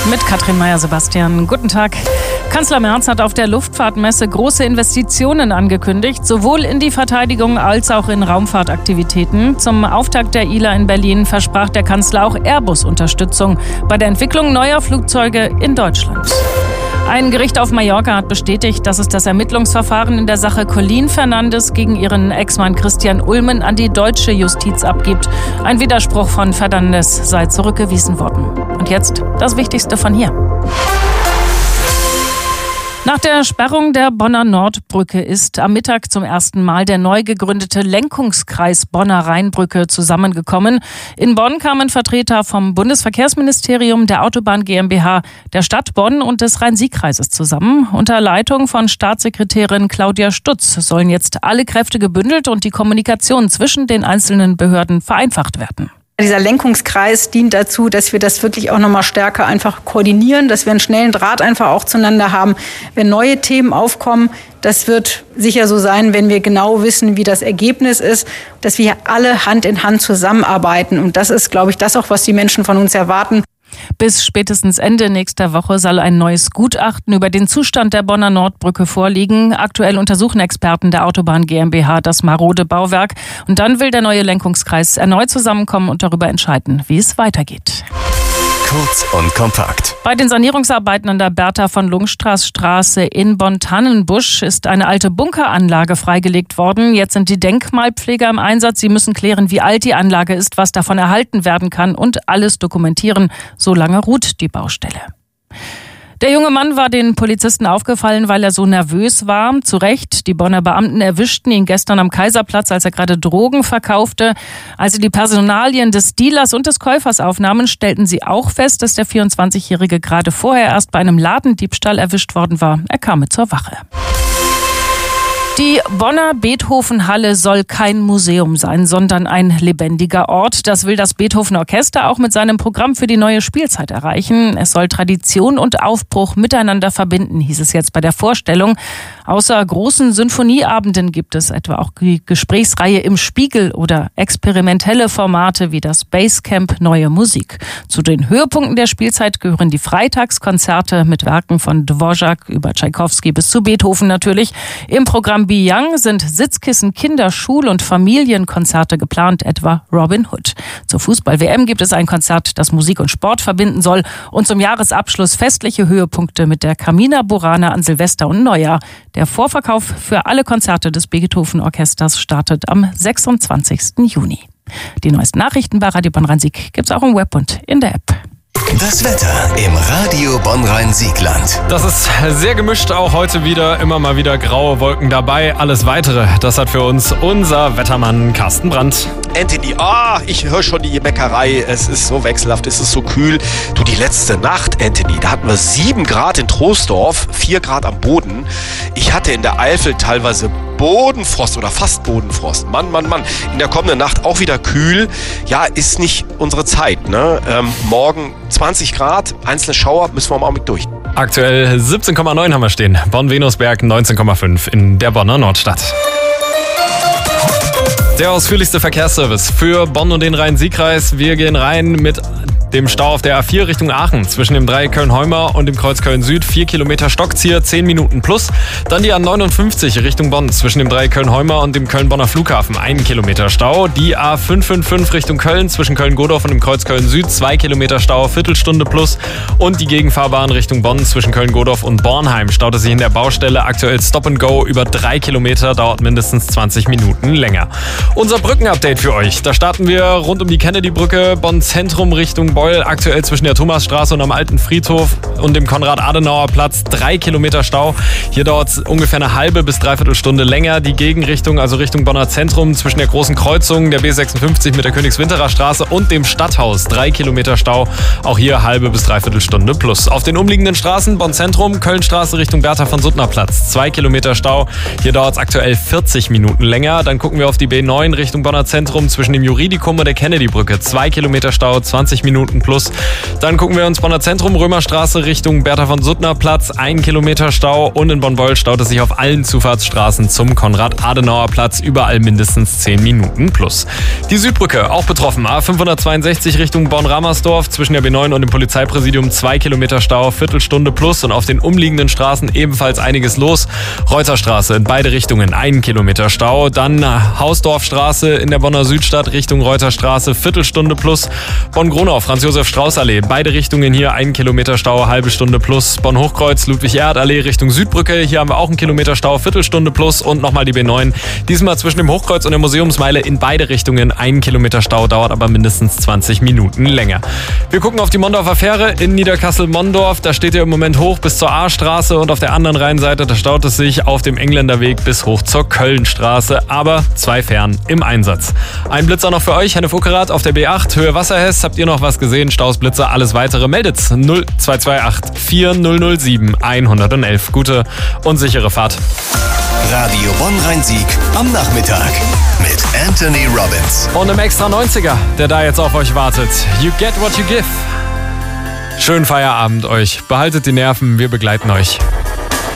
mit Katrin Meyer-Sebastian. Guten Tag. Kanzler Merz hat auf der Luftfahrtmesse große Investitionen angekündigt, sowohl in die Verteidigung als auch in Raumfahrtaktivitäten. Zum Auftakt der ILA in Berlin versprach der Kanzler auch Airbus-Unterstützung bei der Entwicklung neuer Flugzeuge in Deutschland. Ein Gericht auf Mallorca hat bestätigt, dass es das Ermittlungsverfahren in der Sache Colleen Fernandes gegen ihren Ex-Mann Christian Ulmen an die deutsche Justiz abgibt. Ein Widerspruch von Fernandes sei zurückgewiesen worden. Und jetzt das Wichtigste von hier. Nach der Sperrung der Bonner Nordbrücke ist am Mittag zum ersten Mal der neu gegründete Lenkungskreis Bonner Rheinbrücke zusammengekommen. In Bonn kamen Vertreter vom Bundesverkehrsministerium, der Autobahn GmbH, der Stadt Bonn und des Rhein-Sieg-Kreises zusammen. Unter Leitung von Staatssekretärin Claudia Stutz sollen jetzt alle Kräfte gebündelt und die Kommunikation zwischen den einzelnen Behörden vereinfacht werden. Dieser Lenkungskreis dient dazu, dass wir das wirklich auch nochmal stärker einfach koordinieren, dass wir einen schnellen Draht einfach auch zueinander haben, wenn neue Themen aufkommen. Das wird sicher so sein, wenn wir genau wissen, wie das Ergebnis ist, dass wir alle Hand in Hand zusammenarbeiten. Und das ist, glaube ich, das auch, was die Menschen von uns erwarten. Bis spätestens Ende nächster Woche soll ein neues Gutachten über den Zustand der Bonner Nordbrücke vorliegen. Aktuell untersuchen Experten der Autobahn GmbH das marode Bauwerk. Und dann will der neue Lenkungskreis erneut zusammenkommen und darüber entscheiden, wie es weitergeht. Kurz und kompakt. Bei den Sanierungsarbeiten an der Bertha von Lungstraß Straße in Bonn-Tannenbusch ist eine alte Bunkeranlage freigelegt worden. Jetzt sind die Denkmalpfleger im Einsatz. Sie müssen klären, wie alt die Anlage ist, was davon erhalten werden kann und alles dokumentieren. So lange ruht die Baustelle. Der junge Mann war den Polizisten aufgefallen, weil er so nervös war. Zu Recht, die Bonner Beamten erwischten ihn gestern am Kaiserplatz, als er gerade Drogen verkaufte. Als sie die Personalien des Dealers und des Käufers aufnahmen, stellten sie auch fest, dass der 24-Jährige gerade vorher erst bei einem Ladendiebstahl erwischt worden war. Er kam mit zur Wache. Die Bonner Beethoven-Halle soll kein Museum sein, sondern ein lebendiger Ort. Das will das Beethoven-Orchester auch mit seinem Programm für die neue Spielzeit erreichen. Es soll Tradition und Aufbruch miteinander verbinden, hieß es jetzt bei der Vorstellung. Außer großen Sinfonieabenden gibt es etwa auch die Gesprächsreihe im Spiegel oder experimentelle Formate wie das Basecamp Neue Musik. Zu den Höhepunkten der Spielzeit gehören die Freitagskonzerte mit Werken von Dvorak über Tschaikowski bis zu Beethoven natürlich. Im Programm Be Young sind Sitzkissen, Kinder-, Schul- und Familienkonzerte geplant, etwa Robin Hood. Zur Fußball-WM gibt es ein Konzert, das Musik und Sport verbinden soll und zum Jahresabschluss festliche Höhepunkte mit der Carmina Burana an Silvester und Neujahr. Der Vorverkauf für alle Konzerte des Beethoven-Orchesters startet am 26. Juni. Die neuesten Nachrichten bei Radio Bonn-Rhein-Sieg gibt's auch im Web und in der App. Das Wetter im Radio Bonn-Rhein-Siegland. Das ist sehr gemischt, auch heute wieder, immer mal wieder graue Wolken dabei. Alles Weitere, das hat für uns unser Wettermann Carsten Brandt. Anthony, ich höre schon die Bäckerei, es ist so wechselhaft, es ist so kühl. Du, die letzte Nacht, Anthony, da hatten wir 7 Grad in Troisdorf, 4 Grad am Boden. Ich hatte in der Eifel teilweise Bodenfrost oder fast Bodenfrost. Mann. In der kommenden Nacht auch wieder kühl. Ja, ist nicht unsere Zeit, ne? Morgen 20 Grad, einzelne Schauer, müssen wir im Augenblick durch. Aktuell 17,9 haben wir stehen. Bonn-Venusberg 19,5 in der Bonner Nordstadt. Der ausführlichste Verkehrsservice für Bonn und den Rhein-Sieg-Kreis. Wir gehen rein mit dem Stau auf der A4 Richtung Aachen zwischen dem Dreieck Köln-Heuma und dem Kreuz Köln-Süd. 4 Kilometer Stockzieher, 10 Minuten plus. Dann die A59 Richtung Bonn zwischen dem Dreieck Köln-Heuma und dem Köln-Bonner Flughafen. 1 Kilometer Stau. Die A555 Richtung Köln zwischen Köln-Godorf und dem Kreuz Köln-Süd. 2 Kilometer Stau, Viertelstunde plus. Und die Gegenfahrbahn Richtung Bonn zwischen Köln-Godorf und Bornheim staute sich in der Baustelle. Aktuell Stop and Go über 3 Kilometer, dauert mindestens 20 Minuten länger. Unser Brückenupdate für euch. Da starten wir rund um die Kennedy-Brücke, Bonn-Zentrum Richtung Beul, aktuell zwischen der Thomasstraße und am Alten Friedhof und dem Konrad-Adenauer-Platz 3 Kilometer Stau. Hier dauert es ungefähr eine halbe bis dreiviertel Stunde länger. Die Gegenrichtung, also Richtung Bonner Zentrum, zwischen der großen Kreuzung der B56 mit der Königswinterer Straße und dem Stadthaus 3 Kilometer Stau. Auch hier halbe bis dreiviertel Stunde plus. Auf den umliegenden Straßen Bonn-Zentrum, Kölnstraße Richtung Bertha von Suttner Platz 2 Kilometer Stau. Hier dauert es aktuell 40 Minuten länger. Dann gucken wir auf die B9 Richtung Bonner Zentrum zwischen dem Juridikum und der Kennedy-Brücke. 2 Kilometer Stau, 20 Minuten Minuten plus. Dann gucken wir uns Bonner Zentrum, Römerstraße Richtung Bertha von Suttner Platz, 1 Kilometer Stau. Und in Bonn-Beuel staut es sich auf allen Zufahrtsstraßen zum Konrad-Adenauer-Platz, überall mindestens 10 Minuten plus. Die Südbrücke auch betroffen, A562 Richtung Bonn-Ramersdorf, zwischen der B9 und dem Polizeipräsidium 2 Kilometer Stau, Viertelstunde plus und auf den umliegenden Straßen ebenfalls einiges los. Reuterstraße in beide Richtungen 1 Kilometer Stau, dann Hausdorfstraße in der Bonner Südstadt Richtung Reuterstraße, Viertelstunde plus. Bonn-Gronau, Franz-Josef-Strauß-Allee, beide Richtungen hier 1 Kilometer Stau, halbe Stunde plus. Bonn-Hochkreuz, Ludwig-Erhard-Allee Richtung Südbrücke, hier haben wir auch 1 Kilometer Stau, Viertelstunde plus und nochmal die B9. Diesmal zwischen dem Hochkreuz und der Museumsmeile in beide Richtungen 1 Kilometer Stau, dauert aber mindestens 20 Minuten länger. Wir gucken auf die Mondorfer Fähre in Niederkassel-Mondorf. Da steht ihr im Moment hoch bis zur A-Straße und auf der anderen Rheinseite, da staut es sich auf dem Engländerweg bis hoch zur Kölnstraße. Aber 2 Fähren im Einsatz. Ein Blitzer noch für euch, Henne Fuckerath auf der B8, Höhe Wasserhess. Habt ihr noch was gesehen? Staus, Blitzer, alles weitere meldet 0228 4007 111. Gute und sichere Fahrt. Radio Bonn-Rhein-Sieg am Nachmittag mit Anthony Robbins. Und im Extra 90er, der da jetzt auf euch wartet. You get what you give. Schönen Feierabend euch. Behaltet die Nerven, wir begleiten euch.